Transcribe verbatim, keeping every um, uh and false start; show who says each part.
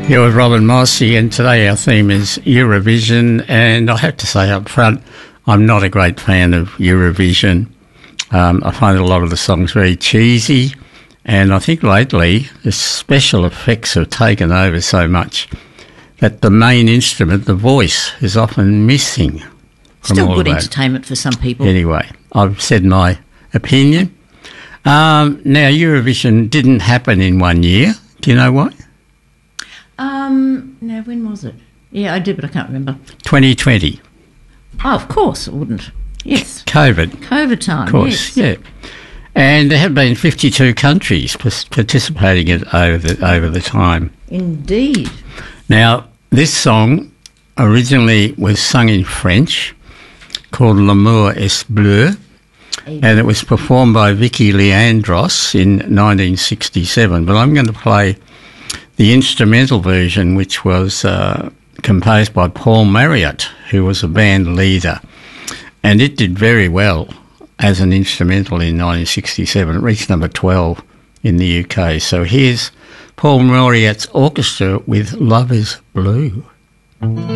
Speaker 1: Here with Robin Mossy, and today our theme is Eurovision, and I have to say up front, I'm not a great fan of Eurovision. Um, I find a lot of the songs very cheesy, and I think lately the special effects have taken over so much that the main instrument, the voice, is often missing. From
Speaker 2: Still
Speaker 1: all
Speaker 2: good
Speaker 1: of that.
Speaker 2: entertainment for some people.
Speaker 1: Anyway, I've said my opinion. Um, now, Eurovision didn't happen in one year. Do you know why?
Speaker 2: Um, now, when was it? Yeah, I did, but I can't remember.
Speaker 1: twenty twenty.
Speaker 2: Oh, of course it wouldn't. Yes.
Speaker 1: COVID.
Speaker 2: COVID time,
Speaker 1: Of course,
Speaker 2: yes.
Speaker 1: yeah. And there have been fifty-two countries pas- participating in it over the, over the time.
Speaker 2: Indeed.
Speaker 1: Now, this song originally was sung in French, called L'amour est bleu, and it was performed by Vicky Leandros in nineteen sixty-seven. But I'm going to play the instrumental version, which was uh, composed by Paul Marriott, who was a band leader. And it did very well as an instrumental in nineteen sixty-seven. It reached number twelve in the U K. So here's Paul Marriott's orchestra with Love is Blue.